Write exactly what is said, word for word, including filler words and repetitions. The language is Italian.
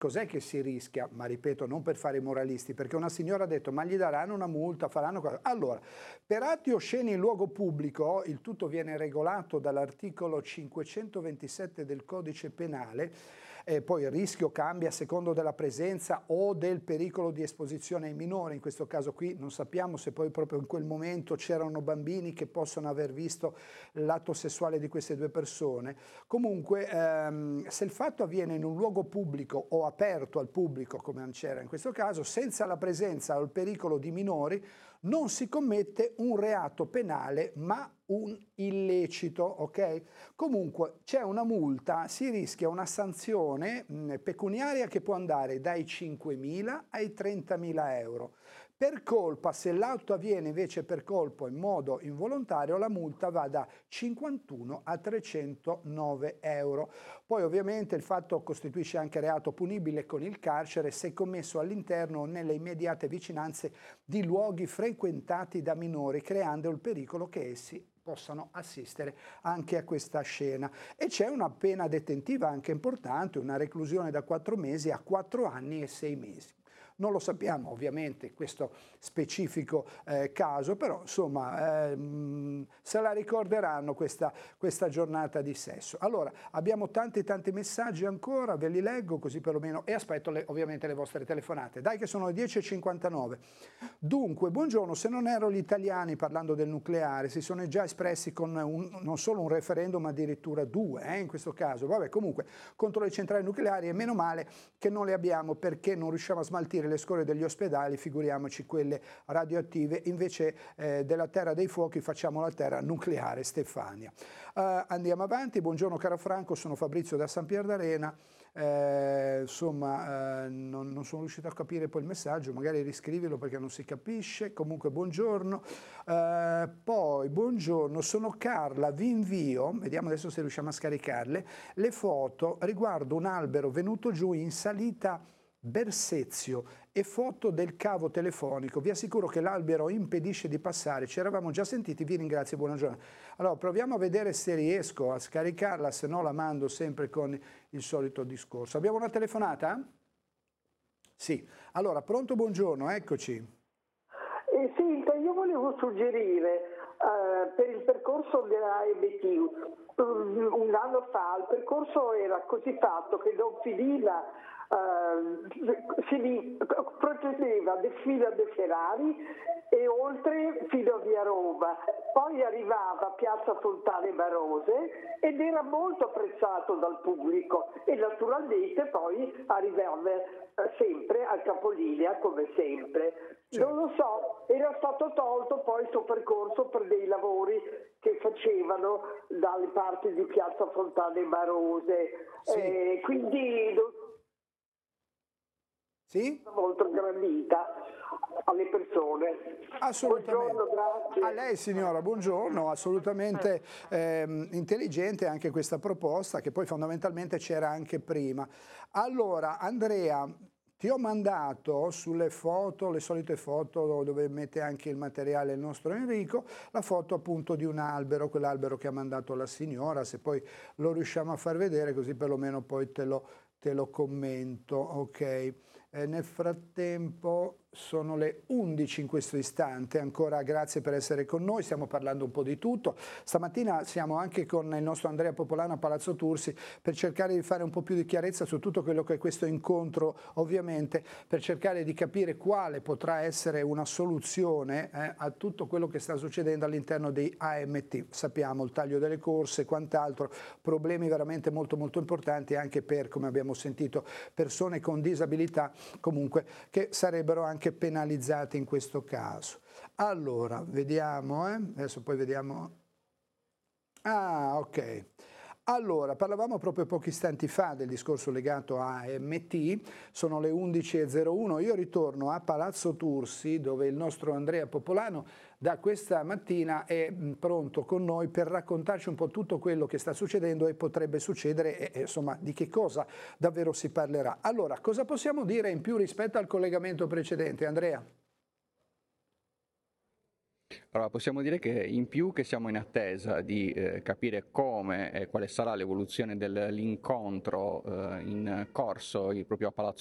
Cos'è che si rischia? Ma ripeto, non per fare i moralisti, perché una signora ha detto ma gli daranno una multa, faranno cosa? Allora, per atti osceni in luogo pubblico, il tutto viene regolato dall'articolo cinquecentoventisette del Codice Penale, eh, poi il rischio cambia a secondo della presenza o del pericolo di esposizione ai minori, in questo caso qui non sappiamo se poi proprio in quel momento c'erano bambini che possono aver visto l'atto sessuale di queste due persone. Comunque, ehm, se il fatto avviene in un luogo pubblico o aperto al pubblico, come c'era in questo caso, senza la presenza o il pericolo di minori, non si commette un reato penale, ma un illecito, ok? Comunque c'è una multa, si rischia una sanzione mh, pecuniaria che può andare dai cinquemila ai trentamila euro. Per colpa, se l'atto avviene invece per colpo in modo involontario, la multa va da cinquantuno a trecentonove euro. Poi ovviamente il fatto costituisce anche reato punibile con il carcere se commesso all'interno o nelle immediate vicinanze di luoghi frequentati da minori, creando il pericolo che essi possano assistere anche a questa scena. E c'è una pena detentiva anche importante, una reclusione da quattro mesi a quattro anni e sei mesi. Non lo sappiamo ovviamente questo specifico eh, caso, però insomma ehm, se la ricorderanno questa, questa giornata di sesso. Allora, abbiamo tanti tanti messaggi ancora, ve li leggo così perlomeno e aspetto le, ovviamente le vostre telefonate. Dai che sono le dieci e cinquantanove. Dunque, buongiorno, se non erro gli italiani parlando del nucleare si sono già espressi con un, non solo un referendum ma addirittura due eh, in questo caso. Vabbè, comunque contro le centrali nucleari e meno male che non le abbiamo perché non riusciamo a smaltire le scorie degli ospedali, figuriamoci quelle radioattive, invece eh, della terra dei fuochi facciamo la terra nucleare Stefania. Uh, andiamo avanti, buongiorno caro Franco, sono Fabrizio da San Pier d'Arena, eh, insomma eh, non, non sono riuscito a capire poi il messaggio, magari riscrivilo perché non si capisce, comunque buongiorno, uh, poi buongiorno, sono Carla, vi invio, vediamo adesso se riusciamo a scaricarle, le foto riguardo un albero venuto giù in salita Bersezio e foto del cavo telefonico. Vi assicuro che l'albero impedisce di passare, ci eravamo già sentiti, vi ringrazio, buona giornata. Allora proviamo a vedere se riesco a scaricarla, se no la mando sempre con il solito discorso. Abbiamo una telefonata? Sì, allora pronto, buongiorno, eccoci. Eh, sì, io volevo suggerire uh, per il percorso della M T um, un anno fa il percorso era così fatto che non finiva Uh, si procedeva da fino a De Ferrari e oltre fino a via Roma, poi arrivava a piazza Fontane Barose ed era molto apprezzato dal pubblico e naturalmente poi arrivava uh, sempre al capolinea come sempre. Certo. Non lo so, era stato tolto poi questo percorso per dei lavori che facevano dalle parti di piazza Fontane Barose, sì. eh, quindi sì? molto gradita alle persone. Assolutamente. Buongiorno, grazie. A lei signora, buongiorno, assolutamente ehm, intelligente anche questa proposta che poi fondamentalmente c'era anche prima. Allora Andrea, ti ho mandato sulle foto, le solite foto dove mette anche il materiale il nostro Enrico, la foto appunto di un albero, quell'albero che ha mandato la signora, se poi lo riusciamo a far vedere così perlomeno poi te lo, te lo commento, ok? Eh, nel frattempo sono le undici in questo istante, ancora grazie per essere con noi, stiamo parlando un po' di tutto. Stamattina siamo anche con il nostro Andrea Popolano a Palazzo Tursi per cercare di fare un po' più di chiarezza su tutto quello che è questo incontro, ovviamente per cercare di capire quale potrà essere una soluzione eh, a tutto quello che sta succedendo all'interno dei A M T. Sappiamo il taglio delle corse e quant'altro, problemi veramente molto molto importanti anche per, come abbiamo sentito, persone con disabilità comunque che sarebbero anche penalizzati in questo caso. Allora, vediamo, eh? Adesso poi vediamo. Ah, ok. Allora, parlavamo proprio pochi istanti fa del discorso legato a A M T, sono le undici e zero uno, io ritorno a Palazzo Tursi dove il nostro Andrea Popolano da questa mattina è pronto con noi per raccontarci un po' tutto quello che sta succedendo e potrebbe succedere e, e insomma di che cosa davvero si parlerà. Allora, cosa possiamo dire in più rispetto al collegamento precedente, Andrea? Allora, possiamo dire che in più che siamo in attesa di eh, capire come e quale sarà l'evoluzione dell'incontro eh, in corso proprio a Palazzo